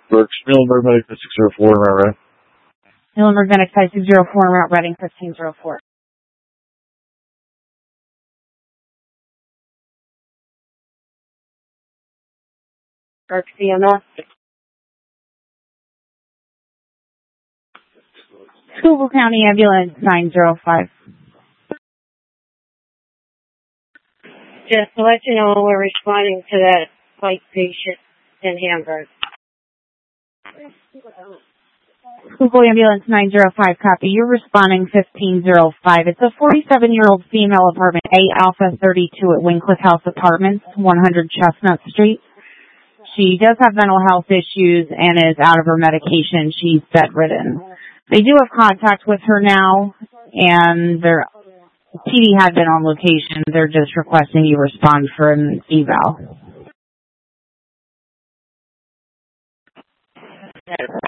Brooks, Muhlenberg Medic 604 in Route Reading. Muhlenberg Medic 604 in Route Reading 1504. Brooks, CMS. Schuylkill County Ambulance 905. Just to let you know, we're responding to that flight patient in Hamburg. Schuylkill Ambulance 905, copy. You're responding 1505. It's a 47-year-old female, apartment A Alpha 32 at Wincliffe House Apartments, 100 Chestnut Street. She does have mental health issues and is out of her medication. She's bedridden. They do have contact with her now, and their PD has been on location. They're just requesting you respond for an eval.